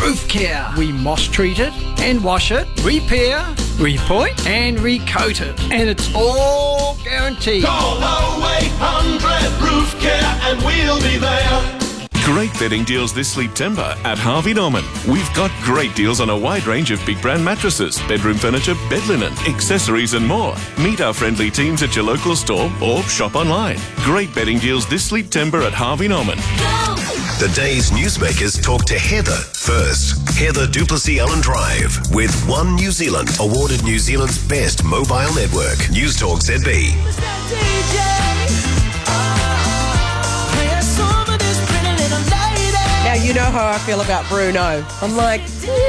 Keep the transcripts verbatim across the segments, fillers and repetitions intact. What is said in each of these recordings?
Roof Care. We moss treat it and wash it, repair, repoint and recoat it. And it's all guaranteed. Call oh eight hundred Roof Care and we'll be there. Great bedding deals this September at Harvey Norman. We've got great deals on a wide range of big brand mattresses, bedroom furniture, bed linen, accessories and more. Meet our friendly teams at your local store or shop online. Great bedding deals this September at Harvey Norman. The day's newsmakers talk to Heather first. Heather Duplessis Ellen Drive with One New Zealand, awarded New Zealand's best mobile network. News Talk Z B. Now, you know how I feel about Bruno. I'm like,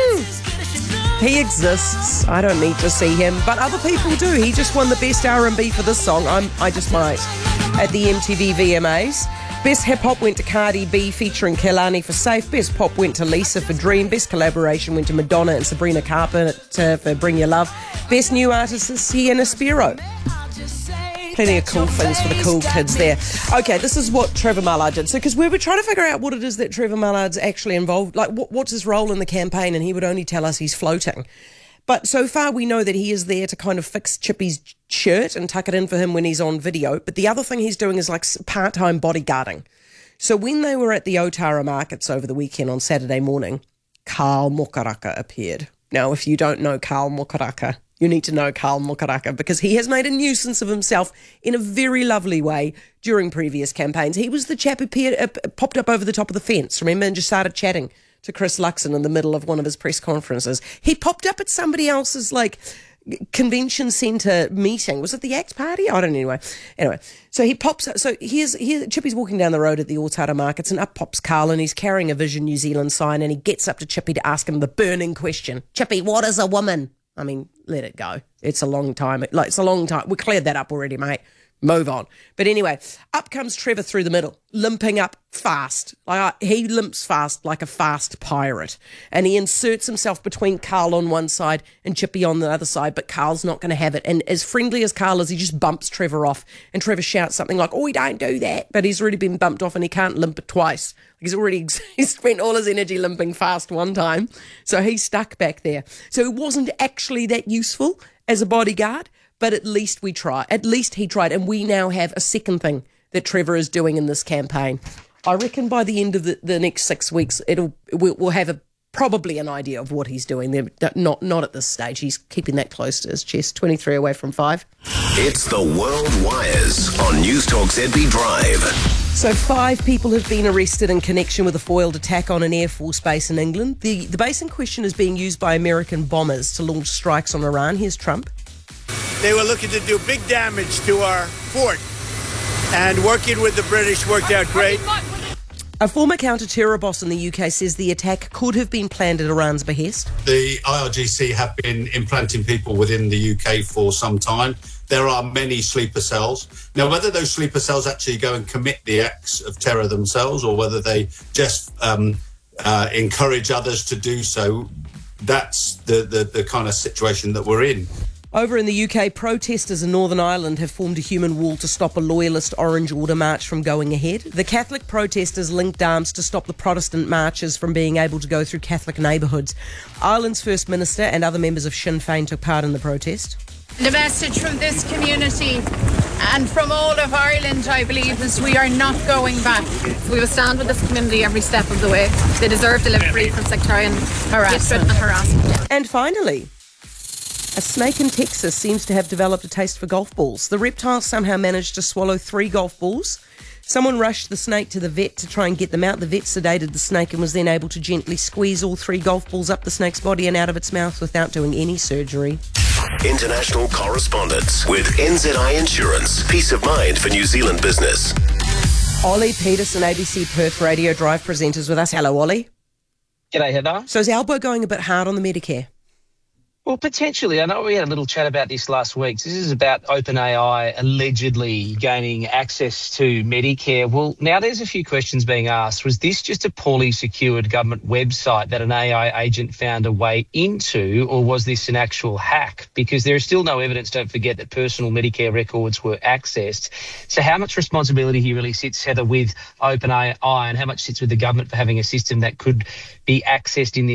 hmm, he exists. I don't need to see him. But other people do. He just won the best R and B for this song. I'm, I just might. At the M T V V M As. Best hip-hop went to Cardi B featuring Kehlani for Safe. Best pop went to Lisa for Dream. Best collaboration went to Madonna and Sabrina Carpenter for Bring Your Love. Best new artist is Sienna Spiro. Plenty of cool things for the cool kids there. Okay, this is what Trevor Mallard did. So, because we were trying to figure out what it is that Trevor Mallard's actually involved, like what, what's his role in the campaign, and he would only tell us he's floating. But so far we know that he is there to kind of fix Chippy's shirt and tuck it in for him when he's on video. But the other thing he's doing is like part-time bodyguarding. So when they were at the Otara markets over the weekend on Saturday morning, Carl Mokaraka appeared. Now, if you don't know Carl Mokaraka, you need to know Carl Mokaraka because he has made a nuisance of himself in a very lovely way during previous campaigns. He was the chap who appeared, uh, popped up over the top of the fence, remember, and just started chatting to Chris Luxon in the middle of one of his press conferences. He popped up at somebody else's, like, convention centre meeting. Was it the ACT Party? I don't know. Anyway, anyway, so he pops up. So here's, here, Chippy's walking down the road at the Otara markets and up pops Carl and he's carrying a Vision New Zealand sign and he gets up to Chippy to ask him the burning question. Chippy, what is a woman? I mean, let it go. It's a long time. Like, it's a long time. We cleared that up already, mate. Move on. But anyway, up comes Trevor through the middle, limping up fast. Like he limps fast like a fast pirate. And he inserts himself between Carl on one side and Chippy on the other side, but Carl's not going to have it. And as friendly as Carl is, he just bumps Trevor off. And Trevor shouts something like, oh, don't do that. But he's already been bumped off and he can't limp it twice. He's already he's spent all his energy limping fast one time. So he's stuck back there. So it wasn't actually that useful as a bodyguard. But at least we try. At least he tried. And we now have a second thing that Trevor is doing in this campaign. I reckon by the end of the, the next six weeks, it'll we'll, we'll have a, probably an idea of what he's doing. They're not, not at this stage. He's keeping that close to his chest. twenty-three away from five. It's the World Wires on News Talk Z B Drive. So five people have been arrested in connection with a foiled attack on an Air Force base in England. The, the base in question is being used by American bombers to launch strikes on Iran. Here's Trump. They were looking to do big damage to our fort, and working with the British worked out great. A former counter-terror boss in the U K says the attack could have been planned at Iran's behest. The I R G C have been implanting people within the U K for some time. There are many sleeper cells. Now, whether those sleeper cells actually go and commit the acts of terror themselves or whether they just um, uh, encourage others to do so, that's the, the, the kind of situation that we're in. Over in the U K, protesters in Northern Ireland have formed a human wall to stop a loyalist Orange Order march from going ahead. The Catholic protesters linked arms to stop the Protestant marches from being able to go through Catholic neighbourhoods. Ireland's First Minister and other members of Sinn Féin took part in the protest. The message from this community and from all of Ireland, I believe, is we are not going back. We will stand with this community every step of the way. They deserve to live free from sectarian harassment and harassment. And finally, a snake in Texas seems to have developed a taste for golf balls. The reptile somehow managed to swallow three golf balls. Someone rushed the snake to the vet to try and get them out. The vet sedated the snake and was then able to gently squeeze all three golf balls up the snake's body and out of its mouth without doing any surgery. International correspondence with N Z I Insurance. Peace of mind for New Zealand business. Ollie Peterson, A B C Perth Radio Drive presenters with us. Hello, Ollie. G'day, Heather. So is Albo going a bit hard on the Medicare? Well, potentially. I know we had a little chat about this last week. This is about OpenAI allegedly gaining access to Medicare. Well, now there's a few questions being asked. Was this just a poorly secured government website that an A I agent found a way into, or was this an actual hack? Because there is still no evidence, don't forget, that personal Medicare records were accessed. So how much responsibility here really sits, Heather, with OpenAI, and how much sits with the government for having a system that could be accessed in this